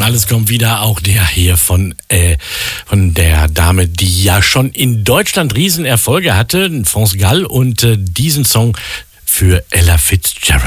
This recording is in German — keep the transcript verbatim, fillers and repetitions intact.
alles kommt wieder, auch der hier von, äh, von der Dame, die ja schon in Deutschland Riesenerfolge hatte, France Gall, und äh, diesen Song für Ella Fitzgerald.